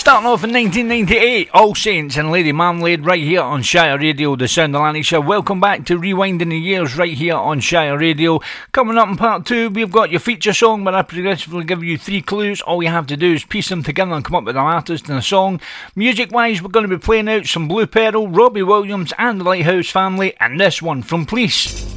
Starting off in 1998, All Saints and Lady Marmalade right here on Shire Radio, the Sound of Lanarkshire. Welcome back to Rewinding the Years right here on Shire Radio. Coming up in part 2, we've got your feature song, where I progressively give you 3 clues. All you have to do is piece them together and come up with an artist and a song. Music-wise, we're going to be playing out some Blue Pearl, Robbie Williams and the Lighthouse Family, and this one from Police.